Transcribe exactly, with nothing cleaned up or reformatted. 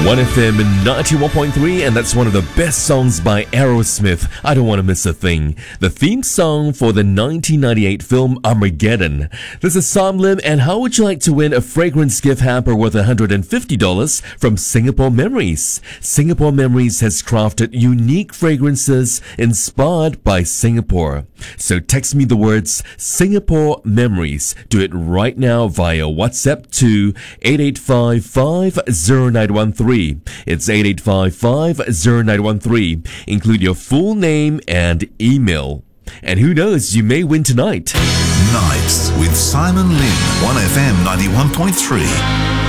one F M ninety-one point three, and that's one of the best songs by Aerosmith. I don't want to miss a thing. The theme song for the nineteen ninety-eight film Armageddon. This is Sam Lim, and how would you like to win a fragrance gift hamper worth one hundred fifty dollars from Singapore Memories? Singapore Memories has crafted unique fragrances inspired by Singapore. So text me the words Singapore Memories. Do it right now via WhatsApp to eight eight five five zero nine one three. It's eight eight five five zero nine one three. Include your full name and email. And who knows, you may win tonight. Nights with Simon Lim, one F M ninety-one point three.